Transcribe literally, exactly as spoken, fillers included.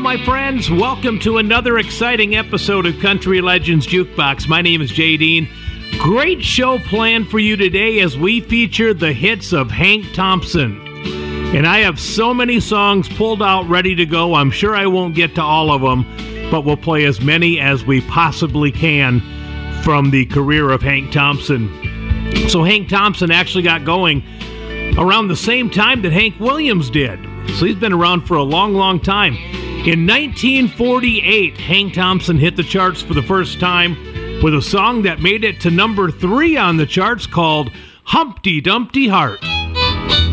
my friends. Welcome to another exciting episode of Country Legends Jukebox. My name is Jay Dean. Great show planned for you today as we feature the hits of Hank Thompson. And I have so many songs pulled out ready to go. I'm sure I won't get to all of them, but we'll play as many as we possibly can from the career of Hank Thompson. So Hank Thompson actually got going around the same time that Hank Williams did. So he's been around for a long, long time. In nineteen forty-eight, Hank Thompson hit the charts for the first time with a song that made it to number three on the charts called Humpty Dumpty Heart.